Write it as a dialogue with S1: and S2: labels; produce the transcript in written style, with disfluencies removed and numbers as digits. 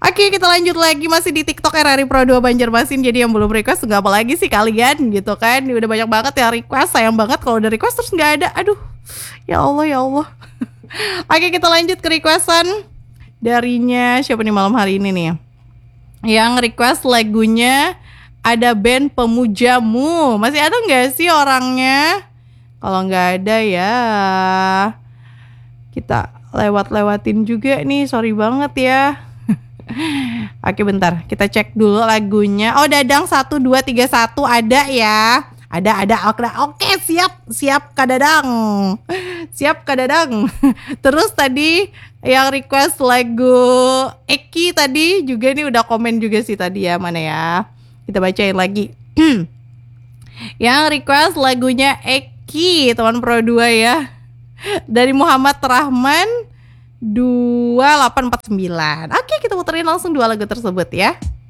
S1: Oke, kita lanjut lagi masih di TikTok RRI Pro 2 Banjarmasin. Jadi yang belum request nggak apa lagi sih kalian gitu kan. Udah banyak banget yang request, sayang banget kalau udah request terus nggak ada. Aduh, ya Allah ya Allah. Oke, kita lanjut ke requestan darinya siapa nih malam hari ini nih. Yang request lagunya ada band Pemujamu. Masih ada nggak sih orangnya? Kalau nggak ada ya kita lewat-lewatin juga nih, sorry banget ya. Oke bentar, kita cek dulu lagunya. Oh, Dadang 1231 ada ya. Ada. Oke, siap Kak Dadang. Siap Kak Dadang. Terus tadi yang request lagu Eki tadi juga nih udah komen juga sih tadi ya. Mana ya? Kita bacain lagi. Yang request lagunya Eki, teman Pro 2 ya. Dari Muhammad Rahman 2849. Oke, kita puterin langsung dua lagu tersebut ya.